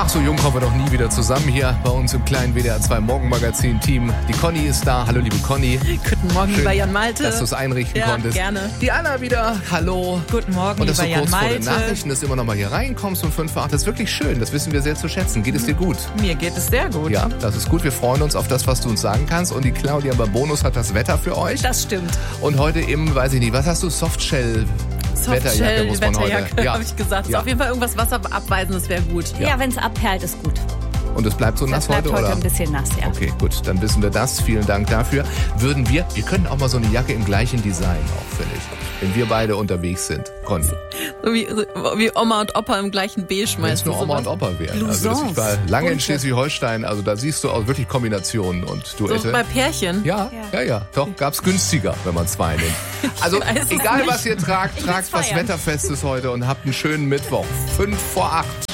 Ach, so jung kommen wir doch nie wieder zusammen hier bei uns im kleinen WDR 2 Morgenmagazin-Team. Die Conny ist da. Hallo, liebe Conny. Guten Morgen, lieber Jan Malte. Dass du es einrichten konntest. Gerne. Die Anna wieder. Hallo. Guten Morgen, und dass lieber du kurz Jan vor Malte. den Nachrichten, dass du immer noch mal hier reinkommst um 5 vor 8. Das ist wirklich schön. Das wissen wir sehr zu schätzen. Geht es dir gut? Mir geht es sehr gut. Ja, das ist gut. Wir freuen uns auf das, was du uns sagen kannst. Und die Claudia Babonus hat das Wetter für euch. Das stimmt. Und heute im, weiß ich nicht, was hast du? Wetterjacke muss man heute. Ja, habe ich gesagt. Ja. Ist auf jeden Fall irgendwas Wasserabweisendes wäre gut. Ja, wenn es abperlt, ist gut. Und es bleibt so nass Es bleibt heute, oder? ein bisschen nass, ja. Okay, gut, dann wissen wir das. Vielen Dank dafür. Wir können auch mal so eine Jacke im gleichen Design auch, finde ich. Wenn wir beide unterwegs sind. Conny. So wie Oma und Opa im gleichen Beige Wenn es meistens. nur Oma und Opa wären. Also ich war lange in Schleswig-Holstein, also da siehst du auch wirklich Kombinationen und Duette. So bei Pärchen. Ja. Doch, gab's günstiger, wenn man 2 nimmt. Also weiß es egal, nicht. was ihr tragt, tragt was feiern. Wetterfestes heute und habt einen schönen Mittwoch. 5 vor 8.